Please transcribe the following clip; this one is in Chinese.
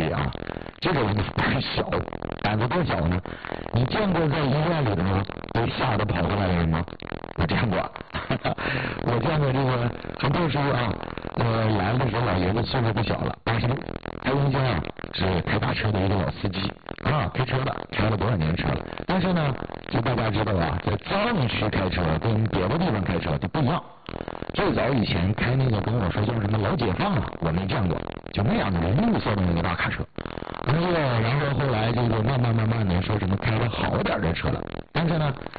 啊，这个人胆小，胆子多小呢？你见过在医院里头被吓得跑过来的人吗？我见过，我见过这个很特殊啊。来的时候老爷子岁数不小了，80多，他原先啊是开大车的一个老司机啊，开车的，开了多少年车了。但是呢，就大家知道啊，在藏区开车跟别的地方开车就不一样。最早以前开那个跟我说叫什么老解放啊，我没见过，就那样的绿色的那个大卡车。然后后来这个慢慢的说什么开了好点的车了，但是呢，